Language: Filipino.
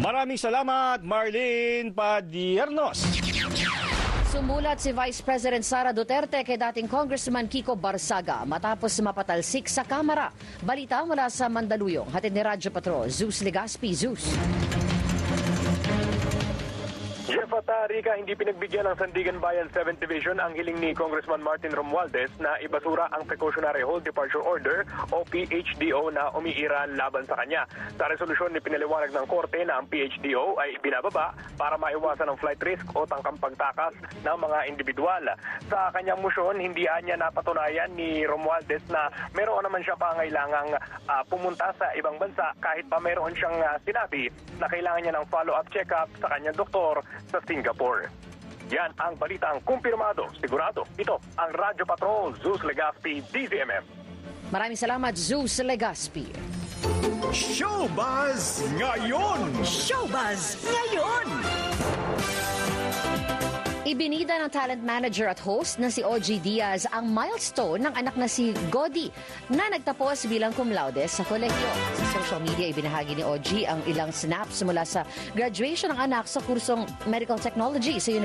Maraming salamat, Marlene Padiernos. Sumulat si Vice President Sara Duterte kay dating Congressman Kiko Barsaga matapos mapatalsik sa Kamara. Balita mula sa Mandaluyong. Hatid ni Radyo Patrol, Zeus Legaspi. Zeus. Jeff at Rica, hindi pinagbigyan ng Sandigan Bayan 7th Division ang hiling ni Congressman Martin Romualdez na ibasura ang Precautionary Hold Departure Order o PHDO na umiiral laban sa kanya. Sa resolusyon ni pinaliwanag ng Korte na ang PHDO ay binababa para maiwasan ang flight risk o tangkang pagtakas ng mga individual. Sa kanyang musyon, hindi niya napatunayan ni Romualdez na meron naman siya pangailangang pumunta sa ibang bansa kahit pa meron siyang sinabi na kailangan niya ng follow-up check-up sa kanyang doktor sa Singapore. Yan ang balitang kumpirmado, sigurado. Ito ang Radyo Patrol, Zeus Legaspi, DZMM. Maraming salamat, Zeus Legaspi. Showbuzz ngayon! Showbuzz ngayon! Ibinida ng talent manager at host na si OG Diaz ang milestone ng anak na si Godi na nagtapos bilang cum laude sa kolehiyo. Sa social media, ibinahagi ni OG ang ilang snaps mula sa graduation ng anak sa kursong Medical Technology sa